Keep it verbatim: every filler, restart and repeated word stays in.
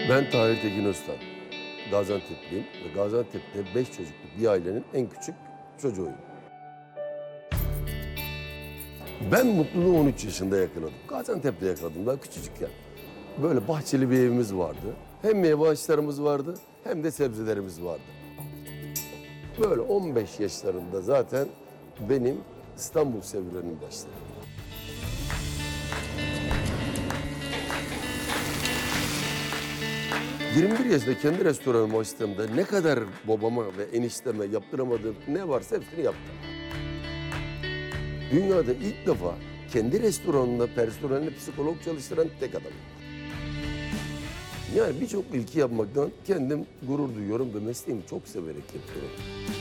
Ben Tahir Tekin Öztan. Gaziantep'liyim ve Gaziantep'te beş çocuklu bir ailenin en küçük çocuğuyum. Ben mutluluğu on üç yaşında yakaladım. Gaziantep'te yakaladım daha küçücükken. Böyle bahçeli bir evimiz vardı. Hem meyve ağaçlarımız vardı hem de sebzelerimiz vardı. Böyle on beş yaşlarında zaten benim İstanbul serüvenim başladı. yirmi bir yaşında kendi restoranımı açtığımda ne kadar babama ve enişteme yaptıramadığım ne varsa hepsini yaptım. Dünyada ilk defa kendi restoranında personeline psikolog çalıştıran tek adam. Yani birçok ilki yapmaktan kendim gurur duyuyorum ve mesleğimi çok severek yapıyorum.